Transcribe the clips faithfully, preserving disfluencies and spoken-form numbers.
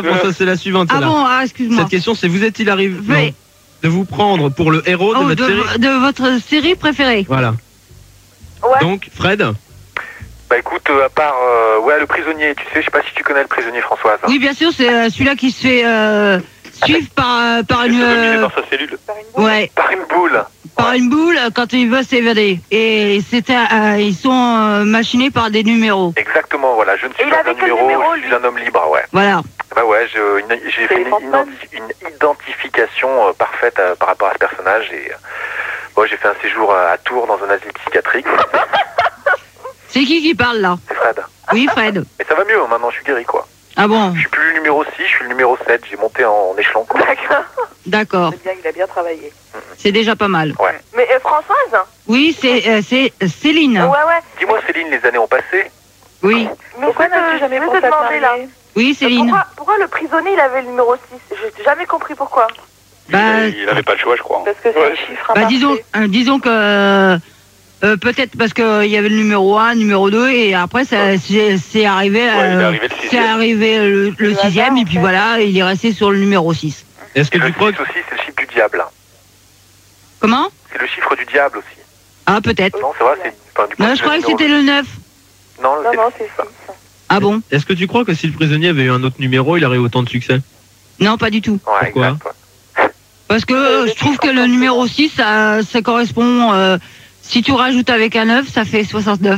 François, c'est la suivante. Ah bon, ah, excuse-moi. Cette question, c'est vous est-il arrivé Oui. de vous prendre pour le héros de Oh, votre de, série de votre série préférée. Voilà. Ouais. Donc, Fred. Bah écoute, euh, à part, euh, ouais, le prisonnier, tu sais, je sais pas si tu connais le prisonnier, Françoise. Oui, bien sûr, c'est euh, celui-là qui se fait euh, suivre par, euh, par une... euh, Par sa cellule. ouais, Par une boule. par une boule euh, quand il veut s'évader. Et c'était, euh, ils sont euh, machinés par des numéros. Exactement, voilà, je ne suis Et il pas avait un quel numéro, numéro, je suis lui un homme libre, ouais. Voilà. Bah ouais, je- une- j'ai fait les une, Françaises identi- une identification euh, parfaite euh, par rapport à ce personnage et euh, bon, j'ai fait un séjour à, à Tours dans un asile psychiatrique. C'est qui qui parle là? C'est Fred. Oui, Fred. Mais ça va mieux, maintenant je suis guéri quoi. Ah bon, Je suis plus le numéro six, je suis le numéro sept, j'ai monté en, en échelon quoi. D'accord. d'accord. C'est bien, il a bien travaillé. C'est déjà pas mal. Ouais. Mais euh, Françoise? Oui, c'est euh, c'est Céline. Ouais, ouais. Dis-moi Céline, les années ont passé. Oui, Mais Pourquoi je vais te- n'as-tu jamais je vais pensé te à te demander là. marier? oui, Céline. Pourquoi, pourquoi le prisonnier il avait le numéro six? J'ai jamais compris pourquoi. Bah, Il avait pas le choix, je crois. Parce que c'est Ouais. un chiffre bah imparfait. disons, euh, disons que euh, euh, peut-être parce qu'il y avait le numéro un, numéro deux, et après ça c'est c'est arrivé, Ouais, il est euh, arrivé le c'est sixième. arrivé le, le Le sixième, hasard, et en puis fait. voilà, il est resté sur le numéro six. Est-ce que Et le tu crois six que... aussi, c'est le chiffre du diable. Comment? C'est le chiffre du diable aussi. Ah, peut-être. Non, c'est vrai, c'est... Enfin, du point Non, de je vue croyais que numéro- c'était le neuf. Non, Non, c'est non, le c'est six. six. Ah bon? Est-ce que tu crois que si le prisonnier avait eu un autre numéro, il aurait eu autant de succès? Non, pas du tout. Ouais, Pourquoi exact, ouais. Parce que euh, je trouve que le numéro six, ça, ça correspond... euh, si tu rajoutes avec un neuf, ça fait soixante-neuf.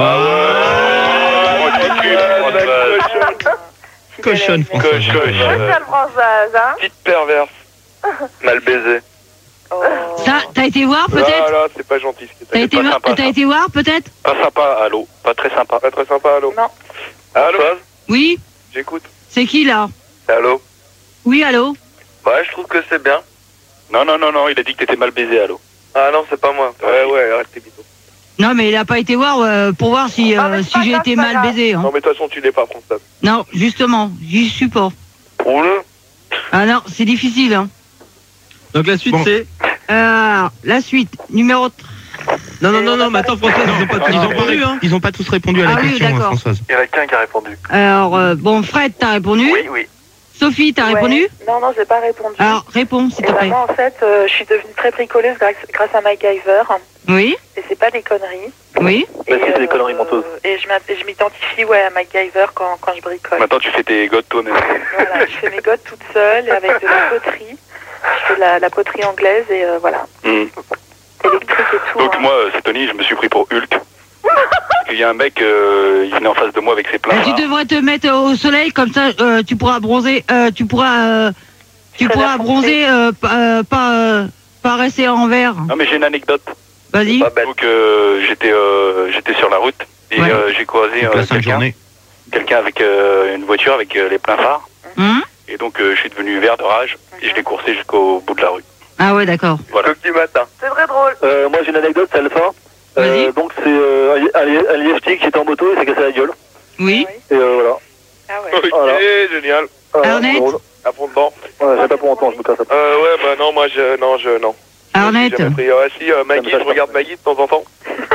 Cochonne, François. Cochonne. Spécial Françoise, hein? Petite perverse. Mal baisé. Oh. Ça, t'as été voir peut-être? là, c'est pas gentil ce que T'as été, voir- t'as été voir peut-être? Pas sympa, allô. Pas très sympa. Pas très sympa, allô. Non. Allô. Oui? J'écoute. C'est qui là? Allô. Oui, allô? Ouais, je trouve que c'est bien. Non, non, non, non, il a dit que t'étais mal baisé, allô. Ah non, c'est pas moi. Ouais, ouais, arrête tes bidons. Non, mais il a pas été voir euh, pour voir si, Non, euh, mais c'est si pas j'ai grave, été c'est pas mal grave. baisé. Hein. Non, mais de toute façon, tu l'es pas, François. Non, justement, j'y suis pas. Roule. Ah non, c'est difficile. Hein. Donc la suite Bon. c'est... Euh, la suite, numéro... Non, non, non, non, mais attends François, ils ont pas, ils ont pas eu, hein. Ils n'ont pas tous répondu à la Ah oui, question, hein, d'accord. Françoise. Il y en a qu'un qui a répondu. Alors, euh, bon, Fred, t'as répondu. Oui, oui. Sophie, t'as Ouais. répondu. Non, non, j'ai pas répondu. Alors, réponds, s'il Et te bah, plaît. moi, en fait, euh, je suis devenue très bricoleuse grâce, grâce à MacGyver. Oui, Et c'est pas des conneries. oui. Bah, si, c'est des euh, conneries menteuses. Et je m'a- et je m'identifie ouais, à MacGyver quand, quand je bricole. Maintenant, tu fais tes godes toi-même. Voilà, je fais mes godes toute seule et avec de la poterie. Je fais de la, la poterie anglaise et euh, voilà. Hmm. Électrique et tout. Donc hein. moi, euh, c'est Tony, je me suis pris pour Hulk. Parce qu'il y a un mec, euh, il venait en face de moi avec ses Euh, pleins tu bras. devrais te mettre au soleil, comme ça, euh, tu pourras bronzer. Euh, tu pourras, euh, tu Je pourras serai bronzer, euh, pas, euh, pas, euh, pas rester en vert. Non mais j'ai une anecdote. Vas-y. Donc euh, j'étais euh, j'étais sur la route et Ouais. euh, j'ai croisé Donc euh, la fin de quelqu'un journée. quelqu'un avec euh, une voiture avec euh, les pleins phares. Hum Et donc euh, je suis devenu vert de rage et je l'ai coursé jusqu'au bout de la rue. ah ouais, d'accord. Voilà. Petit matin. C'est très drôle. Euh, moi j'ai une anecdote, c'est Alpha. Vas-y. Euh, donc c'est euh, un, un, un liefti qui était en moto et s'est cassé la gueule. Oui. Et euh, voilà. Ah ouais. Voilà. génial. Voilà, Arnett c'est drôle. À fond dedans. Ouais, j'ai pas pour entendre, je me casse après. Euh, ouais, bah non, moi je. Non, je. Non. Arnett. J'ai jamais pris. Euh, si, euh, Maggie, Ça me je regarde Maggie de temps en temps.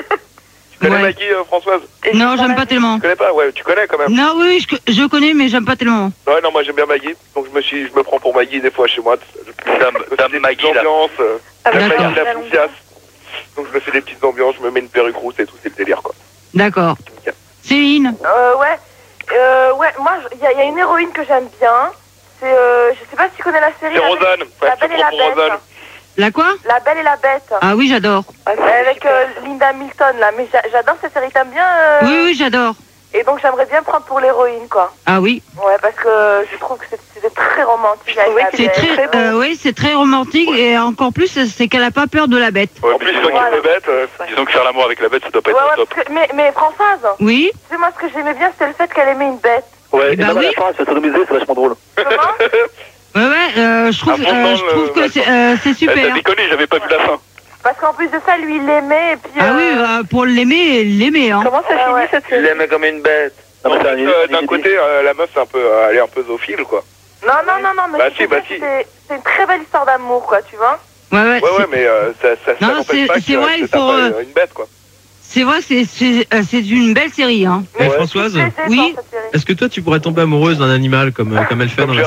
Tu connais Ouais. Maggie, euh, Françoise? Et Non, j'ai j'aime la pas vie. tellement. Tu connais pas? Ouais, tu connais quand même. Non, oui, je, je connais, mais j'aime pas tellement. Ouais, non, moi j'aime bien Maggie. Donc je me suis, je me prends pour Maggie des fois chez moi. Dame, dame Maggie, l'ambiance. Euh, Ah, la oui, D'accord. Maggie, la très longue. poussiasse. Donc je me fais des petites ambiances, je me mets une perruque rousse et tout, c'est le délire quoi. D'accord. Céline. Euh, ouais. Euh, ouais, moi, il y, a- y a une héroïne que j'aime bien. C'est, euh, je sais pas si tu connais la série. C'est La Rosanne. Belle- La Ouais, je Belle et te la prends pour Rosanne. Bête. La quoi? La Belle et la Bête. Ah oui, j'adore. Ah, c'est Avec super. euh, Linda Milton, là. Mais j'a- j'adore cette série, t'aimes bien euh, Oui, oui, j'adore. Et donc, j'aimerais bien prendre pour l'héroïne, quoi. Ah oui. Ouais, parce que je trouve que c'est- c'était très romantique. avec trouvais la qu'il C'est bête. était très, très beau. euh, oui, c'est très romantique, et encore plus, c'est qu'elle a pas peur de la bête. Ouais, en plus, toi qui Voilà. me bête, euh, disons que faire l'amour avec la bête, ça doit pas Ouais, être ouais, top. parce que- mais, mais Françoise, Oui. tu sais, moi, ce que j'aimais bien, c'était le fait qu'elle aimait une bête. Ouais, Eh et ben même à oui. la fin, elle se fait sodomiser, c'est vachement drôle. Comment Ouais, ouais, euh, je trouve, Ah, franchement, euh, je trouve le- que c'est euh, c'est Eh, super. T'as déconné, j'avais pas vu la fin. Parce qu'en plus de ça, lui, il l'aimait, et puis... Ah euh, oui, euh, pour l'aimer, l'aimer, hein. Comment ça Ah finit ouais. cette Il série? l'aimait comme une bête. Non, En mais fait, c'est un- euh, un- d'un un- côté, euh, la meuf, c'est un peu, euh, elle est un peu zoophile, quoi. Non, non, non, non, mais Bah je si, veux bah dire, si. c'est c'est une très belle histoire d'amour, quoi, tu vois. Ouais, ouais. Ouais, c'est- ouais, mais euh, ça, ça, ça Non, n'empêche c'est- pas que c'est vrai, euh, il que t'as faut, pas euh, une bête, quoi. C'est vrai, c'est c'est euh, c'est une belle série, hein. Eh, Mais Françoise, je suis plaisée oui. dans cette série. est-ce que toi tu pourrais tomber amoureuse d'un animal comme, euh, comme elle fait dans la